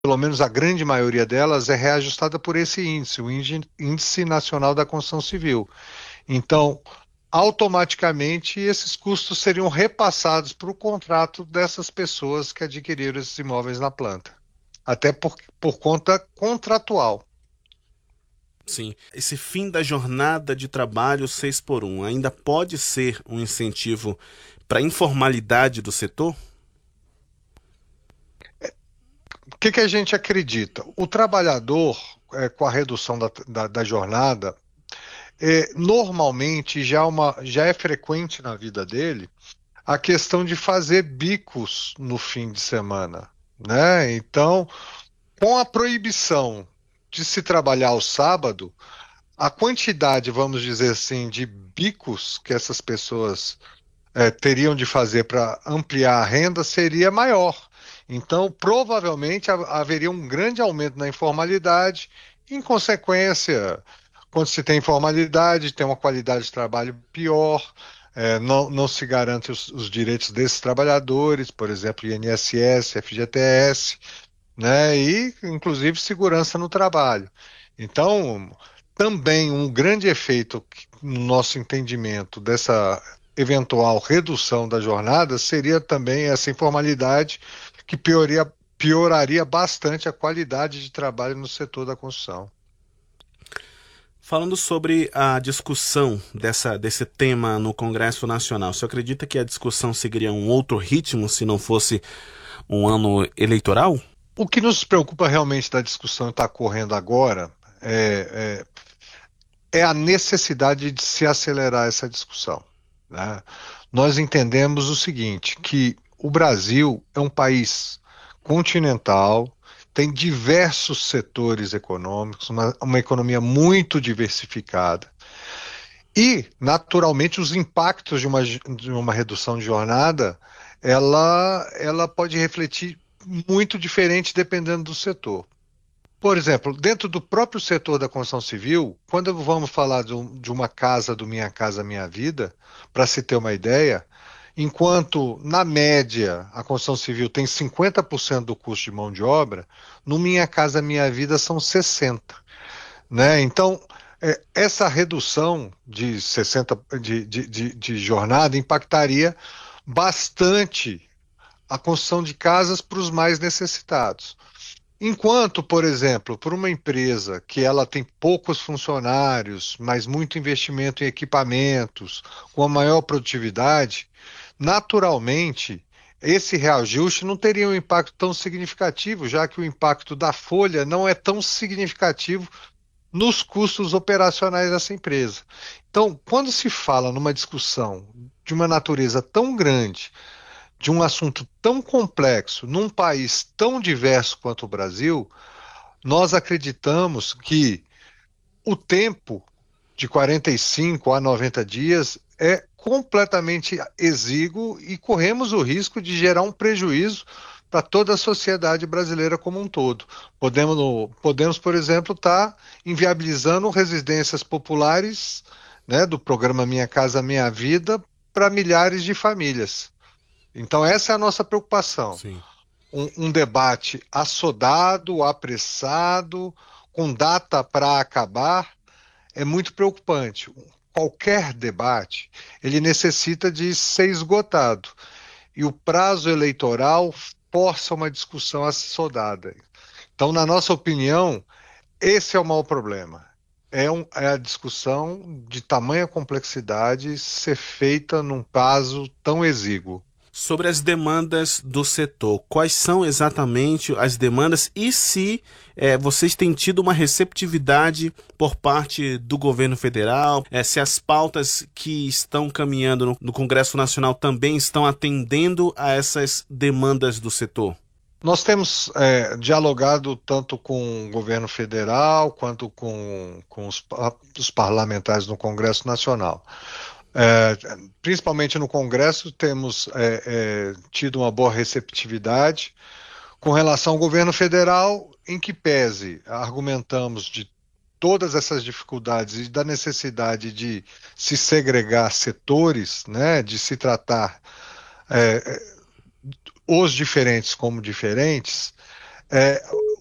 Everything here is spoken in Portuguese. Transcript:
pelo menos a grande maioria delas, é reajustada por esse índice, o Índice Nacional da Construção Civil. Então, automaticamente, esses custos seriam repassados para o contrato dessas pessoas que adquiriram esses imóveis na planta, até por conta contratual. Sim. Esse fim da jornada de trabalho 6 por 1 ainda pode ser um incentivo para a informalidade do setor? O que que a gente acredita? O trabalhador, com a redução da jornada, normalmente já é frequente na vida dele a questão de fazer bicos no fim de semana, né? Então, com a proibição de se trabalhar ao sábado, a quantidade, vamos dizer assim, de bicos que essas pessoas teriam de fazer para ampliar a renda seria maior. Então, provavelmente haveria um grande aumento na informalidade. Em consequência, quando se tem informalidade, tem uma qualidade de trabalho pior, não se garante os direitos desses trabalhadores, por exemplo, INSS, FGTS, né, e inclusive segurança no trabalho. Então, também um grande efeito no nosso entendimento dessa eventual redução da jornada seria também essa informalidade que pioraria bastante a qualidade de trabalho no setor da construção. Falando sobre a discussão desse tema no Congresso Nacional, você acredita que a discussão seguiria um outro ritmo se não fosse um ano eleitoral? O que nos preocupa realmente da discussão que está correndo agora é a necessidade de se acelerar essa discussão, né? Nós entendemos o seguinte, que o Brasil é um país continental, tem diversos setores econômicos, uma economia muito diversificada. E, naturalmente, os impactos de uma redução de jornada, ela pode refletir muito diferente dependendo do setor. Por exemplo, dentro do próprio setor da construção civil, quando vamos falar de uma casa do Minha Casa Minha Vida, para se ter uma ideia, enquanto na média a construção civil tem 50% do custo de mão de obra, no Minha Casa Minha Vida são 60%, né? Então, essa redução de 60 de jornada impactaria bastante a construção de casas para os mais necessitados. Enquanto, por exemplo, para uma empresa que ela tem poucos funcionários, mas muito investimento em equipamentos, com a maior produtividade, naturalmente esse reajuste não teria um impacto tão significativo, já que o impacto da folha não é tão significativo nos custos operacionais dessa empresa. Então, quando se fala numa discussão de uma natureza tão grande, de um assunto tão complexo, num país tão diverso quanto o Brasil, nós acreditamos que o tempo de 45 a 90 dias é completamente exíguo e corremos o risco de gerar um prejuízo para toda a sociedade brasileira como um todo. Podemos, por exemplo, estar inviabilizando residências populares, né, do programa Minha Casa Minha Vida para milhares de famílias. Então, essa é a nossa preocupação. Sim. Um debate assodado, apressado, com data para acabar, é muito preocupante. Qualquer debate, ele necessita de ser esgotado. E o prazo eleitoral força uma discussão assodada. Então, na nossa opinião, esse é o maior problema. É a discussão de tamanha complexidade ser feita num prazo tão exíguo. Sobre as demandas do setor, quais são exatamente as demandas e se vocês têm tido uma receptividade por parte do governo federal, se as pautas que estão caminhando no Congresso Nacional também estão atendendo a essas demandas do setor? Nós temos dialogado tanto com o governo federal quanto com os parlamentares no Congresso Nacional. É, Principalmente no Congresso, temos tido uma boa receptividade. Com relação ao governo federal, em que pese argumentamos de todas essas dificuldades e da necessidade de se segregar setores, né, de se tratar os diferentes como diferentes,